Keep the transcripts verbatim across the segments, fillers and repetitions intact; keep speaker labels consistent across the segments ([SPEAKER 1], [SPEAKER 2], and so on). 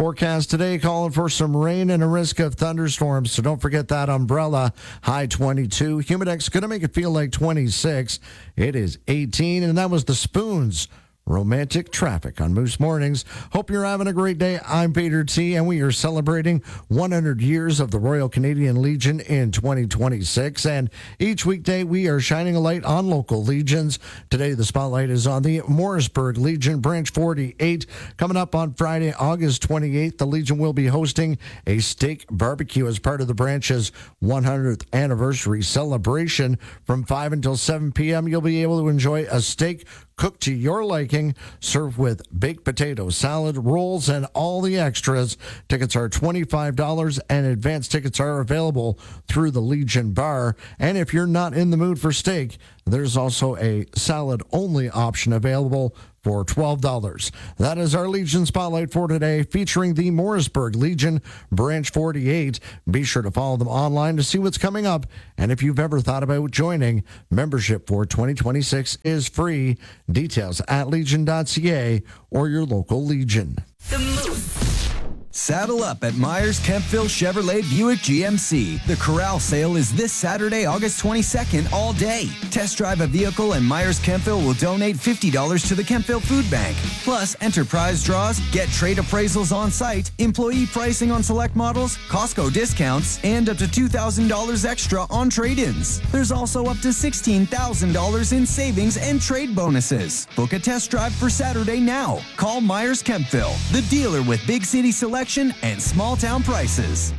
[SPEAKER 1] forecast today calling for some rain and a risk of thunderstorms. So don't forget that umbrella. High twenty-two. Humidex going to make it feel like twenty-six. It is eighteen. And that was the Spoons. Romantic Traffic on Moose Mornings. Hope you're having a great day. I'm Peter T., and we are celebrating one hundred years of the Royal Canadian Legion in twenty twenty-six. And each weekday, we are shining a light on local legions. Today, the spotlight is on the Morrisburg Legion, Branch forty-eight. Coming up on Friday, August twenty-eighth, the Legion will be hosting a steak barbecue as part of the branch's one hundredth anniversary celebration. From five until seven p.m., you'll be able to enjoy a steak cooked to your liking, served with baked potato salad, rolls, and all the extras. Tickets are twenty-five dollars, and advance tickets are available through the Legion Bar. And if you're not in the mood for steak, there's also a salad-only option available for twelve dollars. That is our Legion Spotlight for today, featuring the Morrisburg Legion, Branch forty-eight. Be sure to follow them online to see what's coming up. And if you've ever thought about joining, membership for twenty twenty-six is free. Details at legion dot c a or your local Legion.
[SPEAKER 2] The Moose.
[SPEAKER 3] Saddle up at Myers Kempville Chevrolet Buick G M C. The Corral sale is this Saturday, August twenty-second, all day. Test drive a vehicle and Myers Kempville will donate fifty dollars to the Kempville Food Bank. Plus, enterprise draws, get trade appraisals on site, employee pricing on select models, Costco discounts, and up to two thousand dollars extra on trade-ins. There's also up to sixteen thousand dollars in savings and trade bonuses. Book a test drive for Saturday now. Call Myers Kempville, the dealer with big city selection and small town prices.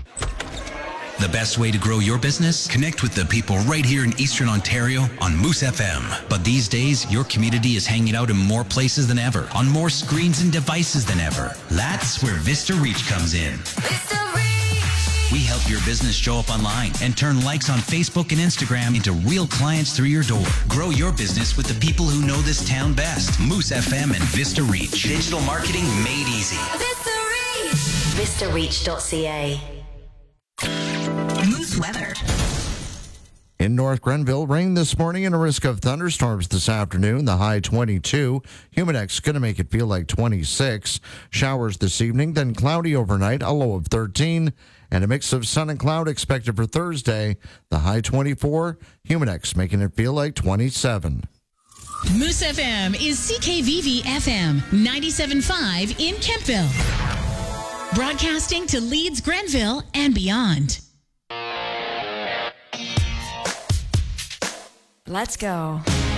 [SPEAKER 4] The best way to grow your business? Connect with the people right here in Eastern Ontario on Moose F M. But these days, your community is hanging out in more places than ever, on more screens and devices than ever. That's where Vista Reach comes in.
[SPEAKER 2] Vista Reach.
[SPEAKER 4] We help your business show up online and turn likes on Facebook and Instagram into real clients through your door. Grow your business with the people who know this town best. Moose F M and Vista Reach. Digital marketing made easy.
[SPEAKER 2] Vista Reach.
[SPEAKER 5] vista reach dot c a.
[SPEAKER 2] Moose weather.
[SPEAKER 1] In North Grenville, rain this morning and a risk of thunderstorms this afternoon. The high twenty-two. Humidex going to make it feel like twenty-six. Showers this evening, then cloudy overnight, a low of thirteen. And a mix of sun and cloud expected for Thursday. The high twenty-four. Humidex making it feel like twenty-seven.
[SPEAKER 6] Moose F M is C K V V F M ninety-seven point five in Kempville. Broadcasting to Leeds, Grenville, and beyond.
[SPEAKER 7] Let's go.